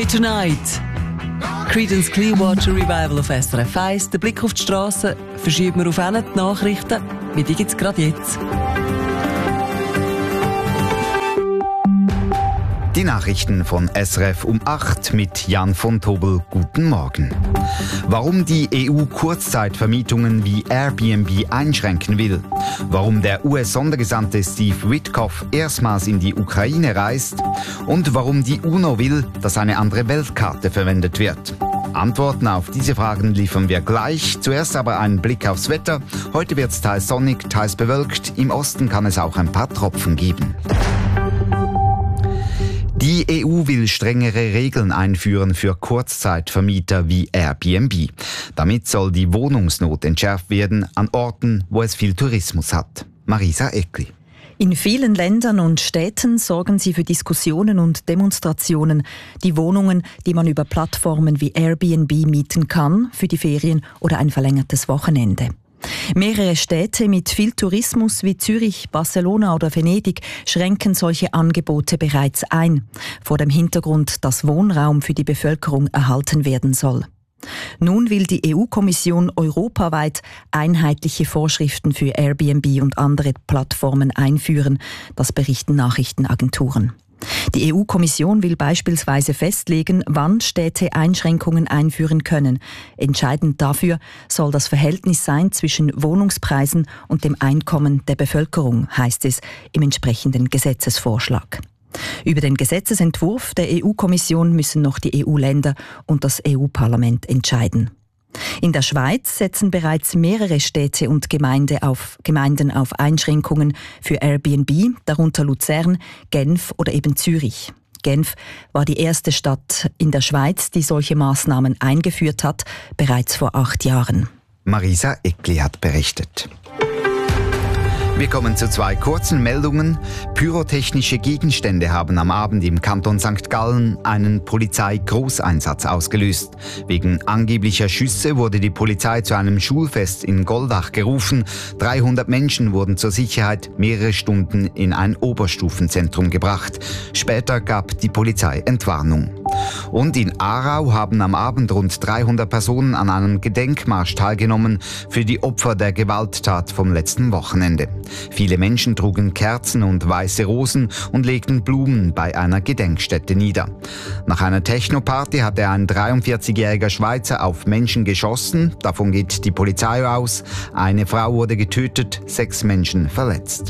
Tonight. Creedence Clearwater Revival auf SRF 1. Der Blick auf die Straße verschieben wir auf die Nachrichten. Wie die gibt's gerade jetzt. Die Nachrichten von SRF um 8 mit Jan von Tobel. Guten Morgen. Warum die EU Kurzzeitvermietungen wie Airbnb einschränken will. Warum der US-Sondergesandte Steve Witkoff erstmals in die Ukraine reist. Und warum die UNO will, dass eine andere Weltkarte verwendet wird. Antworten auf diese Fragen liefern wir gleich. Zuerst aber ein Blick aufs Wetter. Heute wird es teils sonnig, teils bewölkt. Im Osten kann es auch ein paar Tropfen geben. Die EU will strengere Regeln einführen für Kurzzeitvermieter wie Airbnb. Damit soll die Wohnungsnot entschärft werden an Orten, wo es viel Tourismus hat. Marisa Eckli. In vielen Ländern und Städten sorgen sie für Diskussionen und Demonstrationen. Die Wohnungen, die man über Plattformen wie Airbnb mieten kann, für die Ferien oder ein verlängertes Wochenende. Mehrere Städte mit viel Tourismus wie Zürich, Barcelona oder Venedig schränken solche Angebote bereits ein, vor dem Hintergrund, dass Wohnraum für die Bevölkerung erhalten werden soll. Nun will die EU-Kommission europaweit einheitliche Vorschriften für Airbnb und andere Plattformen einführen, das berichten Nachrichtenagenturen. Die EU-Kommission will beispielsweise festlegen, wann Städte Einschränkungen einführen können. Entscheidend dafür soll das Verhältnis sein zwischen Wohnungspreisen und dem Einkommen der Bevölkerung, heißt es im entsprechenden Gesetzesvorschlag. Über den Gesetzesentwurf der EU-Kommission müssen noch die EU-Länder und das EU-Parlament entscheiden. In der Schweiz setzen bereits mehrere Städte und Gemeinden auf Einschränkungen für Airbnb, darunter Luzern, Genf oder eben Zürich. Genf war die erste Stadt in der Schweiz, die solche Maßnahmen eingeführt hat, bereits vor 8 Jahren. Marisa Eckli hat berichtet. Wir kommen zu 2 kurzen Meldungen. Pyrotechnische Gegenstände haben am Abend im Kanton St. Gallen einen Polizeigroßeinsatz ausgelöst. Wegen angeblicher Schüsse wurde die Polizei zu einem Schulfest in Goldach gerufen. 300 Menschen wurden zur Sicherheit mehrere Stunden in ein Oberstufenzentrum gebracht. Später gab die Polizei Entwarnung. Und in Aarau haben am Abend rund 300 Personen an einem Gedenkmarsch teilgenommen für die Opfer der Gewalttat vom letzten Wochenende. Viele Menschen trugen Kerzen und weiße Rosen und legten Blumen bei einer Gedenkstätte nieder. Nach einer Techno-Party hatte ein 43-jähriger Schweizer auf Menschen geschossen. Davon geht die Polizei aus. Eine Frau wurde getötet, 6 Menschen verletzt.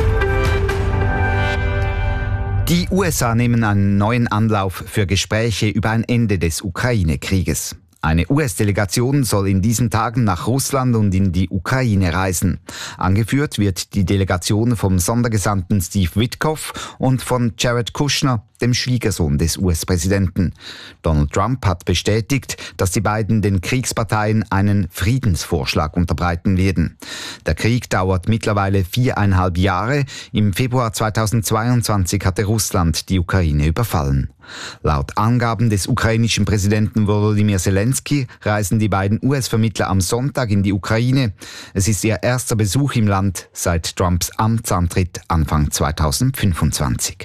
Die USA nehmen einen neuen Anlauf für Gespräche über ein Ende des Ukraine-Krieges. Eine US-Delegation soll in diesen Tagen nach Russland und in die Ukraine reisen. Angeführt wird die Delegation vom Sondergesandten Steve Witkoff und von Jared Kushner, dem Schwiegersohn des US-Präsidenten. Donald Trump hat bestätigt, dass die beiden den Kriegsparteien einen Friedensvorschlag unterbreiten werden. Der Krieg dauert mittlerweile 4,5 Jahre. Im Februar 2022 hatte Russland die Ukraine überfallen. Laut Angaben des ukrainischen Präsidenten Volodymyr Zelensky reisen die beiden US-Vermittler am Sonntag in die Ukraine. Es ist ihr erster Besuch im Land seit Trumps Amtsantritt Anfang 2025.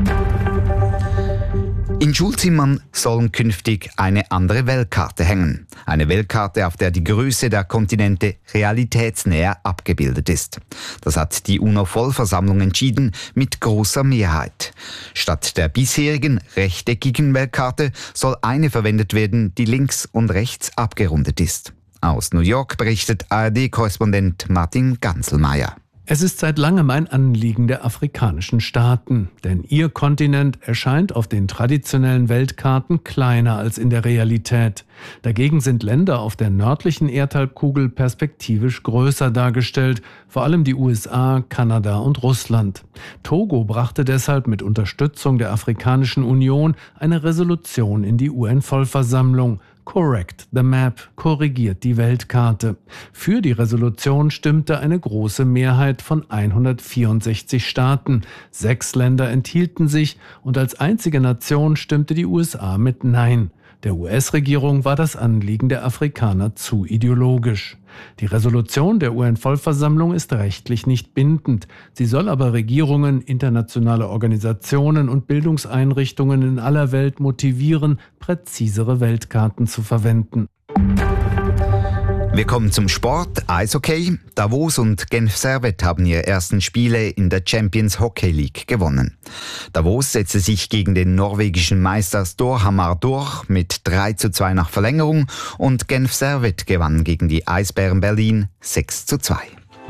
In Schulzimmern sollen künftig eine andere Weltkarte hängen. Eine Weltkarte, auf der die Größe der Kontinente realitätsnäher abgebildet ist. Das hat die UNO-Vollversammlung entschieden mit großer Mehrheit. Statt der bisherigen rechteckigen Weltkarte soll eine verwendet werden, die links und rechts abgerundet ist. Aus New York berichtet ARD-Korrespondent Martin Ganzelmeier. Es ist seit langem ein Anliegen der afrikanischen Staaten, denn ihr Kontinent erscheint auf den traditionellen Weltkarten kleiner als in der Realität. Dagegen sind Länder auf der nördlichen Erdhalbkugel perspektivisch größer dargestellt, vor allem die USA, Kanada und Russland. Togo brachte deshalb mit Unterstützung der Afrikanischen Union eine Resolution in die UN-Vollversammlung. Correct the Map, korrigiert die Weltkarte. Für die Resolution stimmte eine große Mehrheit von 164 Staaten. 6 Länder enthielten sich und als einzige Nation stimmte die USA mit Nein. Der US-Regierung war das Anliegen der Afrikaner zu ideologisch. Die Resolution der UN-Vollversammlung ist rechtlich nicht bindend. Sie soll aber Regierungen, internationale Organisationen und Bildungseinrichtungen in aller Welt motivieren, präzisere Weltkarten zu verwenden. Wir kommen zum Sport, Eishockey. Davos und Genf Servette haben ihre ersten Spiele in der Champions Hockey League gewonnen. Davos setzte sich gegen den norwegischen Meister Storhamar durch mit 3:2 nach Verlängerung und Genf Servette gewann gegen die Eisbären Berlin 6:2.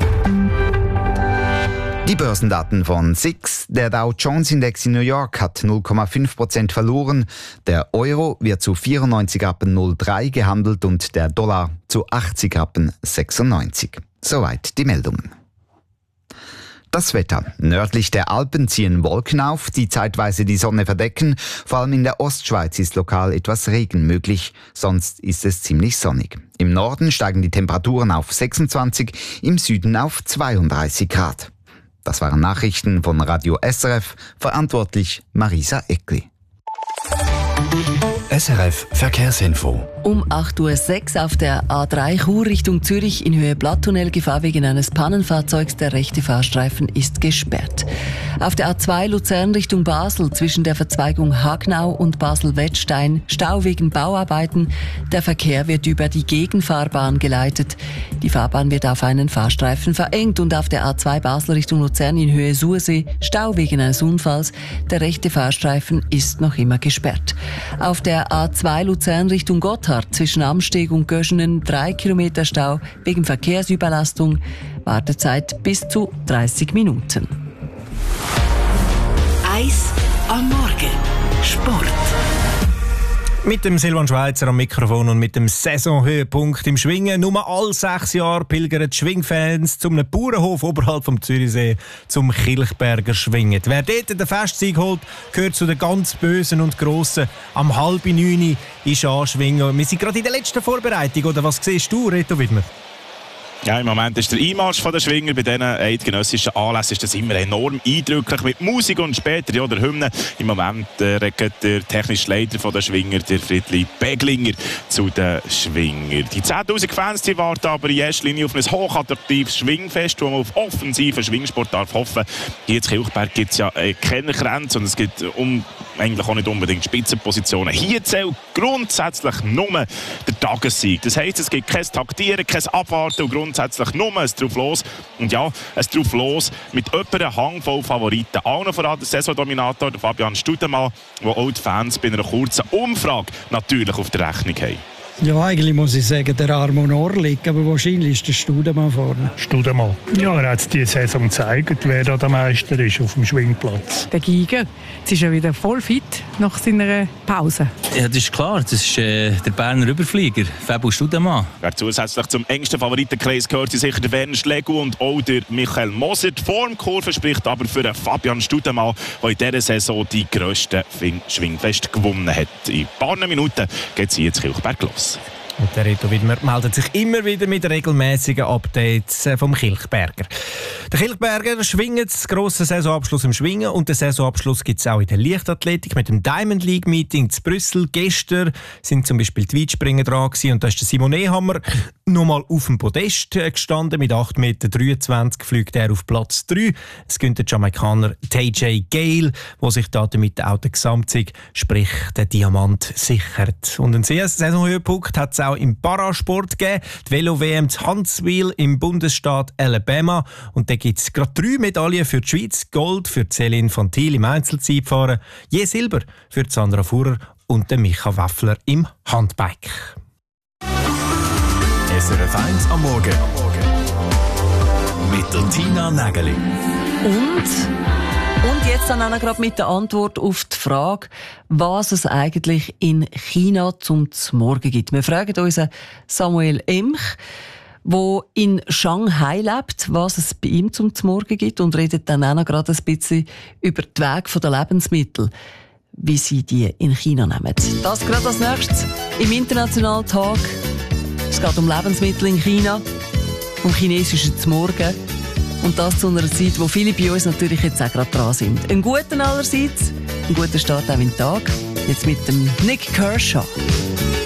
Die Börsendaten von SIX. Der Dow Jones Index in New York hat 0,5% verloren. Der Euro wird zu 94,03 gehandelt und der Dollar zu 80,96. Soweit die Meldungen. Das Wetter. Nördlich der Alpen ziehen Wolken auf, die zeitweise die Sonne verdecken. Vor allem in der Ostschweiz ist lokal etwas Regen möglich, sonst ist es ziemlich sonnig. Im Norden steigen die Temperaturen auf 26, im Süden auf 32 Grad. Das waren Nachrichten von Radio SRF, verantwortlich Marisa Eckli. SRF Verkehrsinfo. Um 8:06 Uhr auf der A3 Chur Richtung Zürich in Höhe Blatttunnel Gefahr wegen eines Pannenfahrzeugs. Der rechte Fahrstreifen ist gesperrt. Auf der A2 Luzern Richtung Basel zwischen der Verzweigung Hagnau und Basel-Wettstein Stau wegen Bauarbeiten. Der Verkehr wird über die Gegenfahrbahn geleitet. Die Fahrbahn wird auf einen Fahrstreifen verengt und auf der A2 Basel Richtung Luzern in Höhe Sursee Stau wegen eines Unfalls. Der rechte Fahrstreifen ist noch immer gesperrt. Auf der A2 Luzern Richtung Gotthard zwischen Amsteg und Göschenen 3 Kilometer Stau wegen Verkehrsüberlastung. Wartezeit bis zu 30 Minuten. Eis am Morgen. Sport. Mit dem Silvan Schweizer am Mikrofon und mit dem Saisonhöhepunkt im Schwingen. Nur alle 6 Jahre pilgern die Schwingfans zum Bauernhof oberhalb vom Zürichsee zum Kilchberger Schwingen. Wer dort den Festsieg holt, gehört zu den ganz Bösen und Grossen. Am 8:30 ist anschwingen. Wir sind gerade in der letzten Vorbereitung. Oder was siehst du, Reto Widmer? Ja, im Moment ist der Einmarsch der Schwinger bei diesen eidgenössischen Anlässen ist das immer enorm eindrücklich mit Musik und später ja, der Hymne. Im Moment regt der technische Leiter der Schwinger, der Friedli Beglinger, zu den Schwinger. Die 10'000 Fans die warten aber in erster Linie auf ein hochattraktives Schwingfest, wo man auf offensiven Schwingsport darf hoffen. Hier in Kilchberg gibt es ja keine Grenzen und es gibt eigentlich auch nicht unbedingt Spitzenpositionen. Hier zählt grundsätzlich nur der Tagessieg. Das heisst, es gibt kein Taktieren, kein Abwarten und grundsätzlich nur ein drauf los. Und ja, ein drauf los mit etwa Hang voll Favoriten. Allen voran der Saisondominator, der Fabian Studemann, wo auch die Fans bei einer kurzen Umfrage natürlich auf der Rechnung haben. Ja, eigentlich muss ich sagen, der Armon Orlik, aber wahrscheinlich ist der Studemann vorne. Studemann. Ja, er hat es diese Saison gezeigt, wer da der Meister ist auf dem Schwingplatz. Der Giger, jetzt ist er wieder voll fit nach seiner Pause. Ja, das ist klar, das ist der Berner Überflieger, Fabio Studemann. Wer zusätzlich zum engsten Favoritenkreis gehört, ist sicher der Werner Schlegel und auch der Michael Moser. Die Formkurve spricht aber für den Fabian Studemann, der in dieser Saison die grössten Schwingfeste gewonnen hat. In ein paar Minuten geht es hier ins Kilchberg los. Und der Reto Widmer meldet sich immer wieder mit regelmäßigen Updates vom Kilchberger. Der Kilchberger schwingt den grossen Saisonabschluss im Schwingen und den Saisonabschluss gibt es auch in der Leichtathletik mit dem Diamond League Meeting in Brüssel. Gestern sind zum Beispiel die Weitspringer dran gewesen, und da ist der Simon Ehammer nochmal auf dem Podest gestanden. Mit 8,23 Meter fliegt er auf Platz 3. Es gönnt der Jamaikaner TJ Gale, der sich damit auch den Gesamtsieg, sprich den Diamant, sichert. Und einen Saisonhöhepunkt hat es auch im Parasport gegeben. Die Velo-WM zu Huntsville im Bundesstaat Alabama. Und da gibt es gerade 3 Medaillen für die Schweiz. Gold für Céline Fantil im Einzelzeitfahren, je Silber für Sandra Fuhrer und den Micha Waffler im Handbike. SRF 1 am Morgen. Mit der Tina Nägeli. Und jetzt dann auch gerade mit der Antwort auf die Frage, was es eigentlich in China zum Zmorgen gibt. Wir fragen unseren Samuel Emch, der in Shanghai lebt, was es bei ihm zum Zmorgen gibt, und redet dann auch noch gerade ein bisschen über die Wege der Lebensmittel, wie sie die in China nehmen. Das gerade als nächstes im Internationalen Tag. Es geht um Lebensmittel in China, um chinesischen Zmorgen. Und das zu einer Zeit, wo viele bei uns natürlich jetzt auch gerade dran sind. Einen guten allerseits, einen guten Start auch in den Tag. Jetzt mit dem Nick Kershaw.